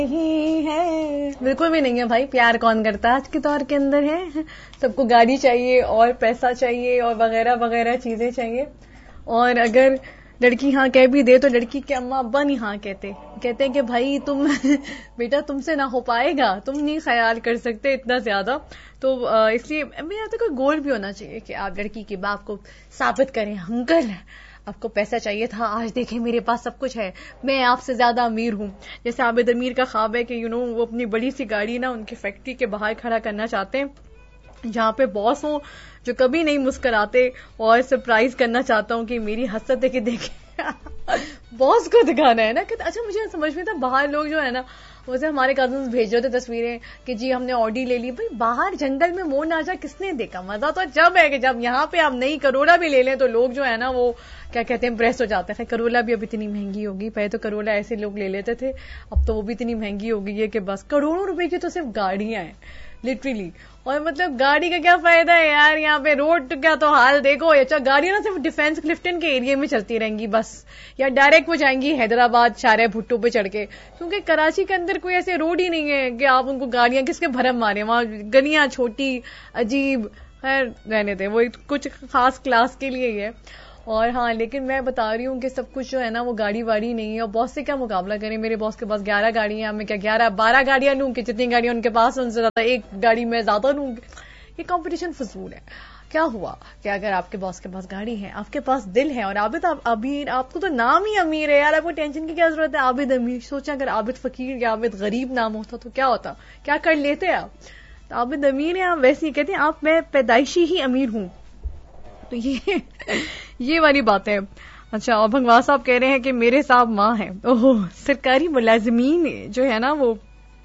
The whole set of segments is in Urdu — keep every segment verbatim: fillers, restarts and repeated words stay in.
نہیں ہے, بالکل بھی نہیں ہے بھائی. پیار کون کرتا ہے آج کے دور کے اندر ہے. سب کو گاڑی چاہیے اور پیسہ چاہیے اور وغیرہ وغیرہ چیزیں چاہیے. اور اگر لڑکی ہاں کہہ بھی دے تو لڑکی کے اماں ابا نہیں ہاں کہتے, کہتے ہیں کہ بھائی تم بیٹا تم سے نہ ہو پائے گا, تم نہیں خیال کر سکتے اتنا زیادہ. تو اس لیے میرا تو کوئی گول بھی ہونا چاہیے کہ آپ لڑکی کے باپ کو ثابت کریں, انکل آپ کو پیسہ چاہیے تھا, آج دیکھیں میرے پاس سب کچھ ہے, میں آپ سے زیادہ امیر ہوں. جیسے عابد امیر کا خواب ہے کہ یو نو وہ اپنی بڑی سی گاڑی نا ان کی فیکٹری کے باہر کھڑا کرنا چاہتے ہیں جہاں پہ باس ہوں جو کبھی نہیں مسکراتے, اور سرپرائز کرنا چاہتا ہوں کہ میری حسرت ہے کہ دیکھیں باس کو دکھانا ہے نا. کہ اچھا مجھے سمجھ میں تھا باہر لوگ جو ہے نا ویسے ہمارے کزنز بھیج رہے تھے تصویریں کہ جی ہم نے آڈی لے لی. بھائی باہر جنگل میں مور ناچا کس نے دیکھا؟ مزہ تو جب ہے کہ جب یہاں پہ آپ نئی کروڑا بھی لے لیں تو لوگ جو ہے نا وہ کیا کہتے ہیں امپریس ہو جاتے ہیں. کرولا بھی اب اتنی مہنگی ہوگی, پہلے تو کرولا ایسے لوگ لے لیتے تھے, اب تو وہ بھی اتنی مہنگی ہو گئی ہے کہ بس کروڑوں روپے کی تو صرف گاڑیاں ہیں لٹرلی. اور مطلب گاڑی کا کیا فائدہ ہے یار, یہاں پہ روڈ کا تو حال دیکھو. اچھا گاڑیاں نا صرف ڈیفینس کلفٹن کے ایریے میں چلتی رہیں گی بس, یا ڈائریکٹ وہ جائیں گی حیدرآباد شارع بھٹو پہ چڑھ کے, کیونکہ کراچی کے اندر کوئی ایسے روڈ ہی نہیں ہے کہ آپ ان کو گاڑیاں کس کے بھرم مارے. وہاں گلیاں چھوٹی عجیب, خیر رہنے دیں, وہ کچھ خاص کلاس کے لیے ہی ہے. اور ہاں لیکن میں بتا رہی ہوں کہ سب کچھ جو ہے نا وہ گاڑی واڑی نہیں ہے. اور باس سے کیا مقابلہ کریں, میرے باس کے پاس گیارہ گاڑیاں ہیں, میں کیا گیارہ بارہ گاڑیاں لوں کہ جتنی گاڑیاں ان کے پاس ان سے زیادہ ایک گاڑی میں زیادہ لوں. یہ کمپٹیشن فضول ہے. کیا ہوا کہ اگر آپ کے باس کے پاس گاڑی ہے, آپ کے پاس دل ہے, اور عابد امیر, آپ کو تو نام ہی امیر ہے یار, آپ کو ٹینشن کی کیا ضرورت ہے. عابد امیر سوچا اگر عابد فقیر یا عابد غریب نام ہوتا تو کیا ہوتا, کیا کر لیتے آپ. تو عابد امیر ہیں آپ, ویسے ہی کہتے ہیں آپ میں پیدائشی ہی امیر ہوں. تو یہ یہ والی بات ہے. اچھا, اور بھنگوا صاحب کہہ رہے ہیں کہ میرے صاحب ماں ہیں. اوہ, سرکاری ملازمین جو ہے نا وہ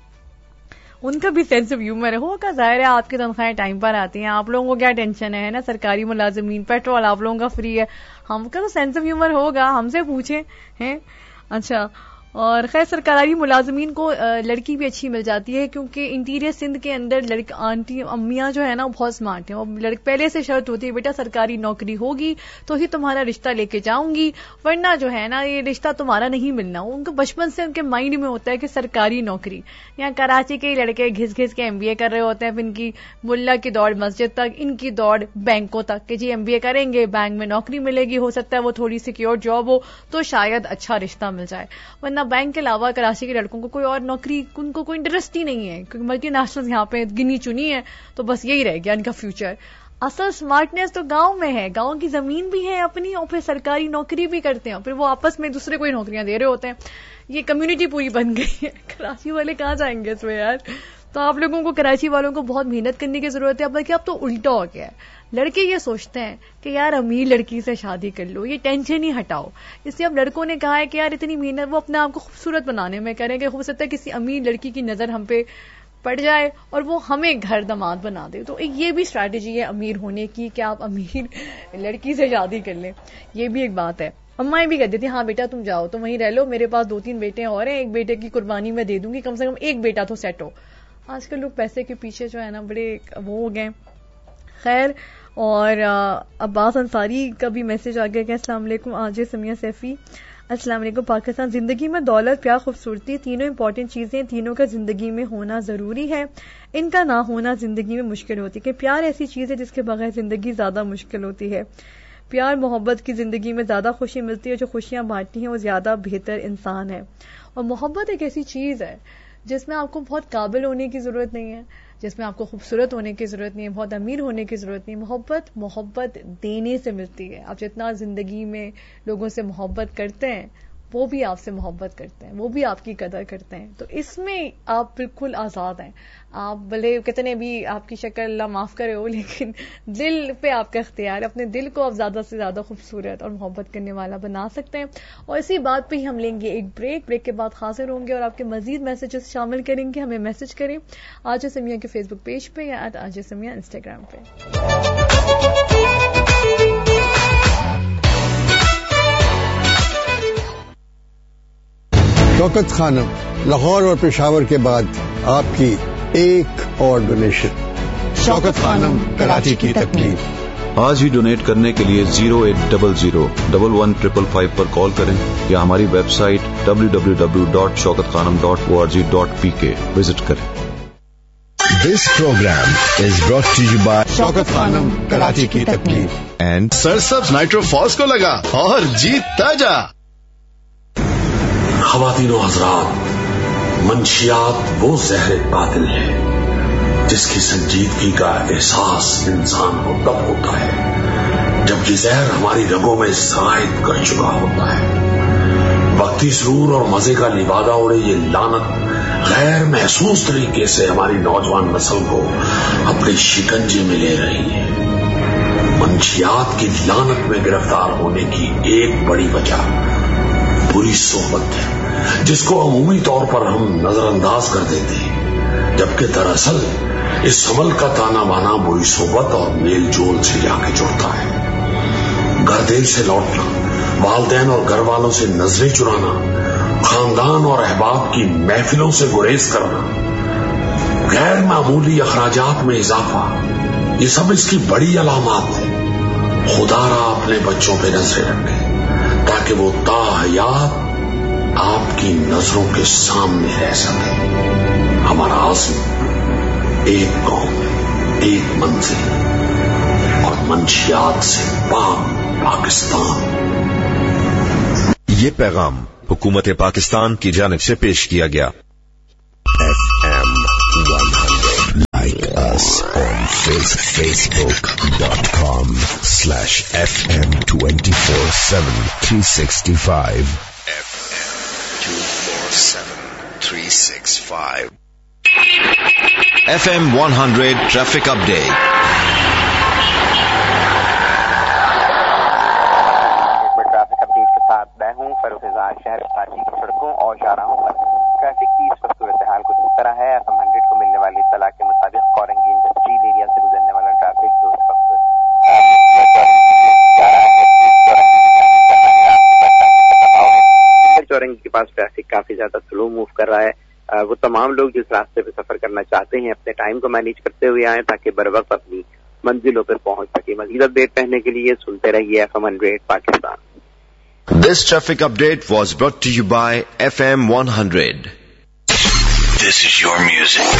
ان کا بھی سینس آف ہیومر ہے. ہوگا ظاہر ہے آپ کی تنخواہیں ٹائم پر آتی ہیں, آپ لوگوں کو کیا ٹینشن ہے نا. سرکاری ملازمین, پیٹرول آپ لوگوں کا فری ہے, ہم کا تو سینس آف ہیومر ہوگا, ہم سے پوچھیں ہیں. اچھا, اور خیر سرکاری ملازمین کو لڑکی بھی اچھی مل جاتی ہے کیونکہ انٹیریئر سندھ کے اندر لڑک آنٹی امیاں جو ہے نا بہت اسمارٹ ہیں. اور پہلے سے شرط ہوتی ہے بیٹا سرکاری نوکری ہوگی تو ہی تمہارا رشتہ لے کے جاؤں گی, ورنہ جو ہے نا یہ رشتہ تمہارا نہیں ملنا. ان کو بچپن سے ان کے مائنڈ میں ہوتا ہے کہ سرکاری نوکری. یہاں کراچی کے لڑکے گھس گھس کے ایم بی اے کر رہے ہوتے ہیں, پھر ان کی ملا کی دوڑ مسجد تک, ان کی دوڑ بینکوں تک کہ جی ایم بی اے کریں گے بینک میں نوکری ملے گی, ہو سکتا ہے وہ تھوڑی سیکیور جاب ہو تو شاید اچھا رشتہ مل جائے, ورنہ بینک کے علاوہ کراچی کے لڑکوں کو کوئی اور نوکری ان کو کوئی انٹرسٹ ہی نہیں ہے, کیونکہ ملٹی نیشنل یہاں پہ گنی چنی ہے تو بس یہی رہ گیا ان کا فیوچر. اصل اسمارٹنیس تو گاؤں میں ہے, گاؤں کی زمین بھی ہے اپنی اور پھر سرکاری نوکری بھی کرتے ہیں, پھر وہ آپس میں دوسرے کو ہی نوکریاں دے رہے ہوتے ہیں. یہ کمیونٹی پوری بن گئی ہے. کراچی والے کہاں جائیں گے اس میں یار. تو آپ لوگوں کو کراچی والوں کو بہت محنت کرنے کی ضرورت ہے. بلکہ اب تو الٹا ہو گیا ہے, لڑکے یہ سوچتے ہیں کہ یار امیر لڑکی سے شادی کر لو, یہ ٹینشن ہی ہٹاؤ. اس لیے اب لڑکوں نے کہا ہے کہ یار اتنی محنت وہ اپنے آپ کو خوبصورت بنانے میں کریں کہ ہو سکتا ہے کسی امیر لڑکی کی نظر ہم پہ پڑ جائے اور وہ ہمیں گھر داماد بنا دے. تو یہ بھی اسٹریٹجی ہے امیر ہونے کی کہ آپ امیر لڑکی سے شادی کر لیں. یہ بھی ایک بات ہے. امائیں بھی کہتی تھی ہاں بیٹا تم جاؤ تم وہیں رہ لو, میرے پاس دو تین بیٹے اور ہیں, ایک بیٹے کی قربانی میں دے دوں گی, کم سے کم ایک بیٹا تو سیٹ ہو. آج کل لوگ پیسے کے پیچھے جو ہے نا بڑے وہ ہو گئے. خیر, اور عباس انصاری کا بھی میسج آ گیا کہ السلام علیکم آج سمیہ سیفی. السلام علیکم. پاکستان زندگی میں دولت پیار خوبصورتی تینوں امپورٹنٹ چیزیں, تینوں کا زندگی میں ہونا ضروری ہے, ان کا نہ ہونا زندگی میں مشکل ہوتی ہے. کہ پیار ایسی چیز ہے جس کے بغیر زندگی زیادہ مشکل ہوتی ہے. پیار محبت کی زندگی میں زیادہ خوشی ملتی ہے, جو خوشیاں بانٹتی ہیں وہ زیادہ بہتر انسان ہے. اور محبت ایک ایسی چیز ہے جس میں آپ کو بہت قابل ہونے کی ضرورت نہیں ہے, جس میں آپ کو خوبصورت ہونے کی ضرورت نہیں ہے, بہت امیر ہونے کی ضرورت نہیں. محبت محبت دینے سے ملتی ہے. آپ جتنا زندگی میں لوگوں سے محبت کرتے ہیں وہ بھی آپ سے محبت کرتے ہیں, وہ بھی آپ کی قدر کرتے ہیں. تو اس میں آپ بالکل آزاد ہیں. آپ بھلے کتنے بھی آپ کی شکل اللہ معاف کرے ہو, لیکن دل پہ آپ کا اختیار ہے. اپنے دل کو آپ زیادہ سے زیادہ خوبصورت اور محبت کرنے والا بنا سکتے ہیں. اور اسی بات پہ ہی ہم لیں گے ایک بریک. بریک کے بعد حاضر ہوں گے اور آپ کے مزید میسیجز شامل کریں گے. ہمیں میسج کریں آج سمیہ کے فیس بک پیج پہ یا آج سمیہ انسٹاگرام پہ. شوکت خانم, لاہور اور پشاور کے بعد آپ کی ایک اور ڈونیشن. شوکت خانم کراچی کی تکلیف آج ہی ڈونیٹ کرنے کے لیے zero eight double zero double one triple five پر کال کریں یا ہماری web site W W W dot شوکت خانم dot O R G dot P کے وزٹ کریں. This program is brought to you by شوکت خانم کراچی کی تکلیف and سرسبز نائٹرو فالس کو لگا اور جیتتا جا. خواتین و حضرات، منشیات وہ زہر قاتل ہے جس کی سنجیدگی کا احساس انسان کو تب ہوتا ہے جب یہ زہر ہماری رگوں میں سرایت کر چکا ہوتا ہے. وقتی سرور اور مزے کا لبادہ اڑے یہ لعنت غیر محسوس طریقے سے ہماری نوجوان نسل کو اپنے شکنجے میں لے رہی ہے. منشیات کی لعنت میں گرفتار ہونے کی ایک بڑی وجہ بری صحبت ہے، جس کو عمومی طور پر ہم نظر انداز کر دیتے ہیں، جبکہ دراصل اس عمل کا تانا بانا بری صحبت اور میل جول سے جا کے جڑتا ہے. گھر دیر سے لوٹنا، والدین اور گھر والوں سے نظریں چرانا، خاندان اور احباب کی محفلوں سے گریز کرنا، غیر معمولی اخراجات میں اضافہ، یہ سب اس کی بڑی علامات ہیں. خدا را اپنے بچوں پہ نظریں رکھے تاکہ وہ تا حیات آپ کی نظروں کے سامنے رہ سکے. ہمارا عزم ایک قوم، ایک منزل اور منشیات سے پاک پاکستان. یہ پیغام حکومت پاکستان کی جانب سے پیش کیا گیا. F M one hundred. Like us on facebook dot com slash F M twenty-four seven three sixty-five. F M twenty-four seven three sixty-five. F M one hundred traffic update. Traffic update کے ساتھ میں ہوں فروخ زاد. شہر کراچی کی سڑکوں اور شاہراہوں پر ٹریفک کی اس وقت صورتحال کچھ اس طرح ہے. ایف ایم ہنڈریڈ کو ملنے والی اطلاع کے مطابق کورنگی انڈسٹریل ایریا سے گزرنے والا ٹریفک جو اس وقت چورنگی کے پاس ٹریفک کافی زیادہ سلو موو کر رہا ہے. وہ تمام لوگ جس راستے پہ سفر کرنا چاہتے ہیں اپنے ٹائم کو مینیج کرتے ہوئے آئیں تاکہ بر وقت اپنی منزلوں پر پہنچ سکے. مزید اپڈیٹ رہنے کے لیے سنتے رہیے F M hundred Pakistan. This traffic update was brought to you by F M one hundred. This is your music.